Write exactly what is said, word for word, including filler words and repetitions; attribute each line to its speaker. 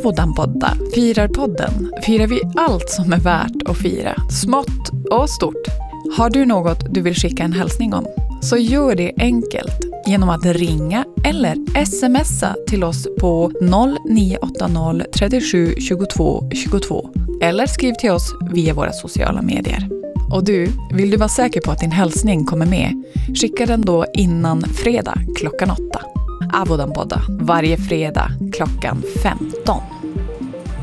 Speaker 1: Avodanpodda, Firarpodden, firar vi allt som är värt att fira, smått och stort. Har du något du vill skicka en hälsning om, så gör det enkelt genom att ringa eller smsa till oss på noll nio åtta noll trettiosju tjugotvå tjugotvå eller skriv till oss via våra sociala medier. Och du, vill du vara säker på att din hälsning kommer med, skicka den då innan fredag klockan åtta. Avodanpodda varje fredag klockan femton.